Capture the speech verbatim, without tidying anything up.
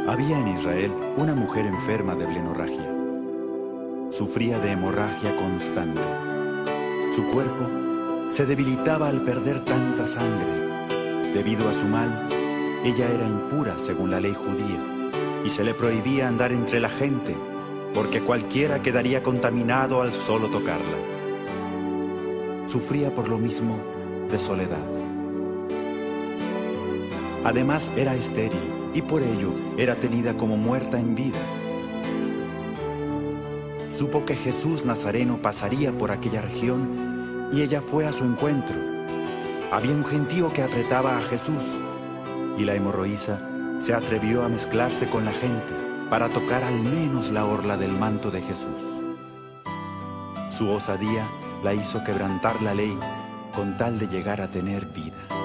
Había en Israel una mujer enferma de blenorragia. Sufría de hemorragia constante. Su cuerpo se debilitaba al perder tanta sangre. Debido a su mal, ella era impura según la ley judía y se le prohibía andar entre la gente porque cualquiera quedaría contaminado al solo tocarla. Sufría por lo mismo de soledad. Además era estéril y por ello era tenida como muerta en vida. Supo que Jesús Nazareno pasaría por aquella región y ella fue a su encuentro. Había un gentío que apretaba a Jesús y la hemorroísa se atrevió a mezclarse con la gente para tocar al menos la orla del manto de Jesús. Su osadía la hizo quebrantar la ley con tal de llegar a tener vida.